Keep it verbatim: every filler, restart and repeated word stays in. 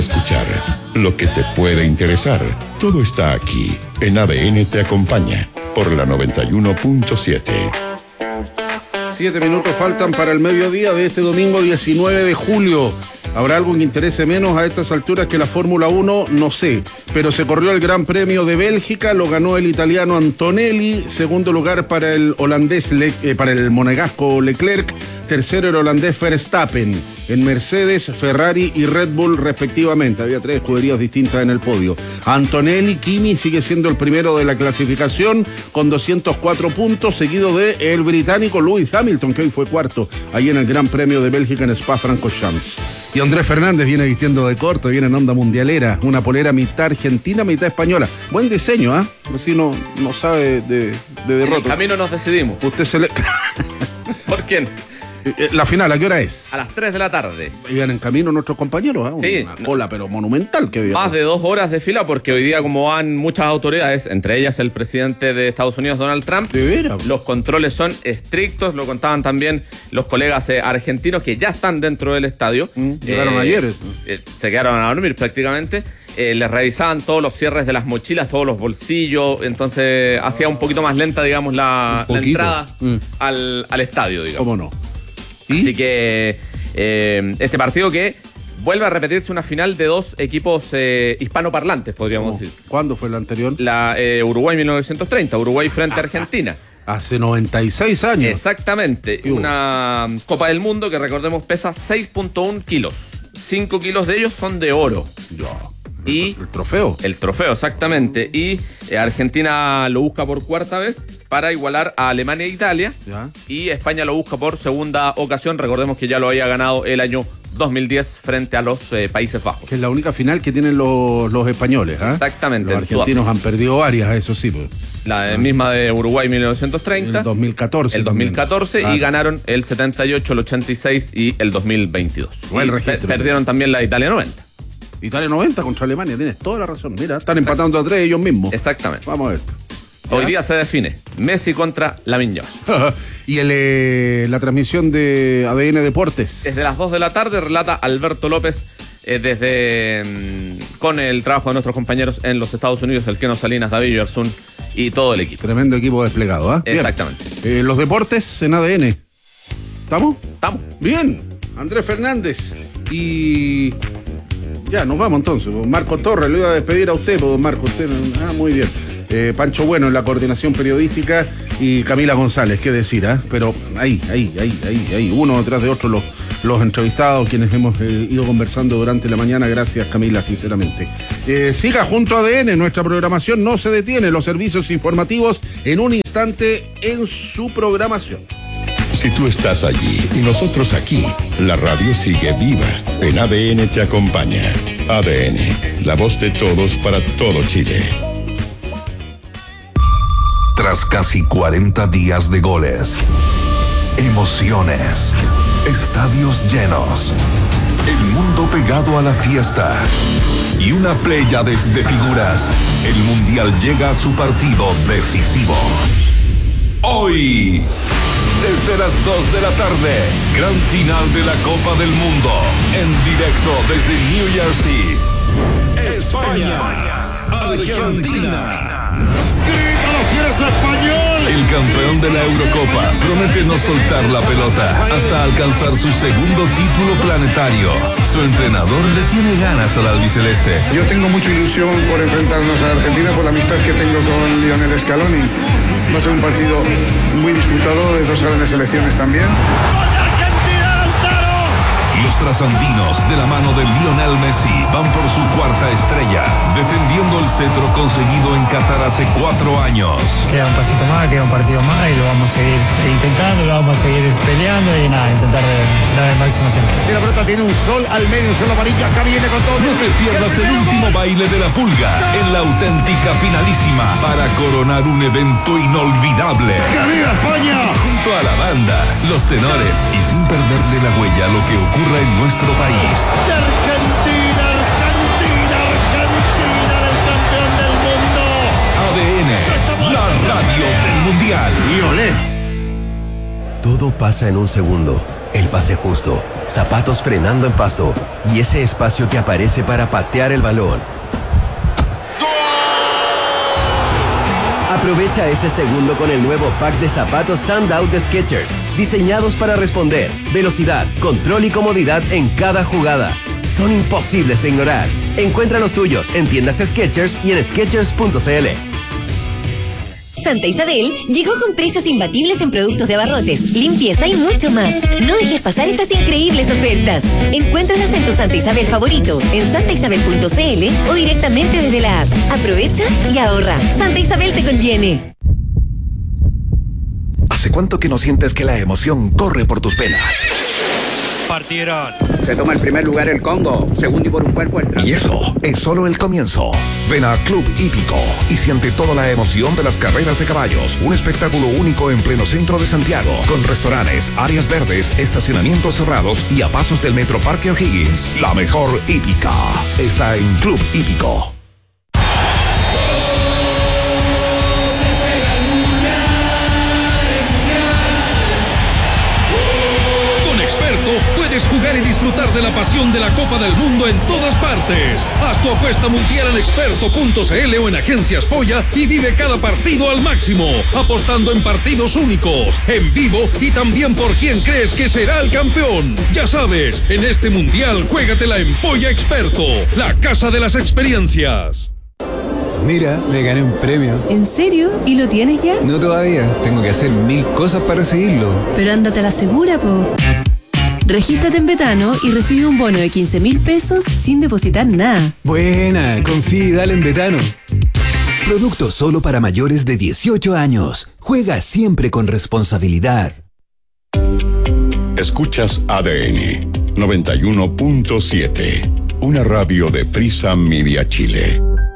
Escuchar lo que te puede interesar. Todo está aquí. En A D N te acompaña por la noventa y uno punto siete. Siete minutos faltan para el mediodía de este domingo diecinueve de julio. ¿Habrá algo que interese menos a estas alturas que la Fórmula uno? No sé. Pero se corrió el Gran Premio de Bélgica, lo ganó el italiano Antonelli, segundo lugar para el holandés, Le, eh, para el monegasco Leclerc, tercero el holandés Verstappen. En Mercedes, Ferrari y Red Bull respectivamente. Había tres escuderías distintas en el podio. Antonelli, Kimi sigue siendo el primero de la clasificación con doscientos cuatro puntos, seguido de el británico Lewis Hamilton, que hoy fue cuarto ahí en el Gran Premio de Bélgica en Spa-Francorchamps. Y Andrés Fernández viene vistiendo de corto, viene en onda mundialera, una polera mitad argentina, mitad española. Buen diseño, ¿ah? ¿eh? Así no, no sabe de, de derrota. En el camino nos decidimos. Usted se le... ¿Por quién? La final, ¿a qué hora es? A las tres de la tarde. Iban en camino nuestros compañeros, ¿eh? Sí. Una cola, pero monumental que había. Más de dos horas de fila, porque hoy día, como van muchas autoridades, entre ellas el presidente de Estados Unidos, Donald Trump, ¿de veras? Los controles son estrictos, lo contaban también los colegas eh, argentinos que ya están dentro del estadio. Mm, llegaron eh, ayer. Eh, se quedaron a dormir prácticamente. Eh, les revisaban todos los cierres de las mochilas, todos los bolsillos, entonces oh. hacía un poquito más lenta, digamos, la, la entrada mm. al, al estadio, digamos. ¿Cómo no? ¿Y? Así que eh, este partido que vuelve a repetirse una final de dos equipos eh, hispanoparlantes, podríamos decir. ¿Cuándo fue la anterior? La eh, Uruguay mil novecientos treinta, Uruguay frente a Argentina. Hace noventa y seis años. Exactamente. Una Copa del Mundo que, recordemos, pesa seis punto uno kilos. cinco kilos de ellos son de oro. Ya. Y el trofeo. El trofeo, exactamente. Y eh, Argentina lo busca por cuarta vez para igualar a Alemania e Italia. Ya. Y España lo busca por segunda ocasión. Recordemos que ya lo había ganado el año dos mil diez frente a los eh, Países Bajos. Que es la única final que tienen los, los españoles, ¿eh? Exactamente. Los argentinos han perdido varias, eso sí. Pues. La de, misma de Uruguay mil novecientos treinta. El dos mil catorce. El dos mil catorce ah. y ganaron el setenta y ocho, el ochenta y seis y el dos mil veintidós. Buen y registro. Per- perdieron también la de Italia noventa. Italia noventa contra Alemania, tienes toda la razón. Mira, están empatando a tres ellos mismos. Exactamente. Vamos a ver. ¿Ya? Hoy día se define Messi contra Lamine Yamal. Y el, eh, la transmisión de A D N Deportes. Desde las dos de la tarde relata Alberto López eh, desde mm, con el trabajo de nuestros compañeros en los Estados Unidos, el Keno Salinas, David Yersun y todo el equipo. Tremendo equipo desplegado, ¿ah? ¿eh? Exactamente. Eh, los deportes en A D N. ¿Estamos? Estamos. Bien. Andrés Fernández. Y... Ya, nos vamos entonces. Marco Torres, lo iba a despedir a usted, pues, Marco. Usted, ah, muy bien. Eh, Pancho Bueno en la coordinación periodística y Camila González, qué decir, ¿ah? ¿eh? Pero ahí, ahí, ahí, ahí, ahí, uno detrás de otro los, los entrevistados, quienes hemos eh, ido conversando durante la mañana. Gracias, Camila, sinceramente. Eh, siga junto a A D N, nuestra programación no se detiene. Los servicios informativos en un instante en su programación. Si tú estás allí y nosotros aquí, la radio sigue viva. En A D N te acompaña. A D N, la voz de todos para todo Chile. Tras casi cuarenta días de goles, emociones, estadios llenos, el mundo pegado a la fiesta y una pléyade de figuras, el Mundial llega a su partido decisivo. Hoy, desde las dos de la tarde, gran final de la Copa del Mundo, en directo desde New Jersey, España, Argentina. ¡Grítalo si eres español! El campeón de la Eurocopa promete no soltar la pelota hasta alcanzar su segundo título planetario. Su entrenador le tiene ganas al albiceleste. Yo tengo mucha ilusión por enfrentarnos a Argentina por la amistad que tengo con Lionel Scaloni. Va a ser un partido muy disputado de dos grandes selecciones también. Los trasandinos, de la mano de Lionel Messi, van por su cuarta estrella, defendiendo el cetro conseguido en Qatar hace cuatro años. Queda un pasito más, queda un partido más y lo vamos a seguir intentando, lo vamos a seguir peleando y nada, intentar dar el máximo siempre. La pelota tiene un sol al medio, un sol amarillo, acá viene con todo. No te pierdas el último baile de la pulga en la auténtica finalísima para coronar un evento inolvidable. ¡Que viva España! Junto a la banda, los tenores y sin perderle la huella a lo que ocurre en nuestro país. De Argentina, Argentina, Argentina, del campeón del mundo. A D N, la radio del mundial. Y olé. Todo pasa en un segundo. el pase justo, zapatos frenando en pasto y ese espacio que aparece para patear el balón. Aprovecha ese segundo con el nuevo pack de zapatos Standout de Skechers, diseñados para responder, velocidad, control y comodidad en cada jugada. Son imposibles de ignorar. Encuentra los tuyos en tiendas Skechers y en skechers punto c l. Santa Isabel llegó con precios imbatibles en productos de abarrotes, limpieza y mucho más. No dejes pasar estas increíbles ofertas. Encuéntralas en tu Santa Isabel favorito, en santa isabel punto c l o directamente desde la app. Aprovecha y ahorra. Santa Isabel te conviene. ¿Hace cuánto que no sientes que la emoción corre por tus venas? Partieron. Se toma el primer lugar el Congo, segundo y por un cuerpo el Trans. Y eso es solo el comienzo. Ven a Club Hípico y siente toda la emoción de las carreras de caballos. Un espectáculo único en pleno centro de Santiago, con restaurantes, áreas verdes, estacionamientos cerrados y a pasos del Metro Parque O'Higgins. La mejor hípica está en Club Hípico. Puedes jugar y disfrutar de la pasión de la Copa del Mundo en todas partes. Haz tu apuesta mundial en experto punto c l o en Agencias Polla y vive cada partido al máximo, apostando en partidos únicos, en vivo y también por quién crees que será el campeón. Ya sabes, en este mundial juégatela en Polla Experto, la casa de las experiencias. Mira, me gané un premio. ¿En serio? ¿Y lo tienes ya? No todavía, tengo que hacer mil cosas para recibirlo. Pero ándate a la segura, po. Regístrate en Betano y recibe un bono de quince mil pesos sin depositar nada. Buena, confía y dale en Betano. Producto solo para mayores de dieciocho años. Juega siempre con responsabilidad. Escuchas A D N noventa y uno punto siete, una radio de Prisa Media Chile.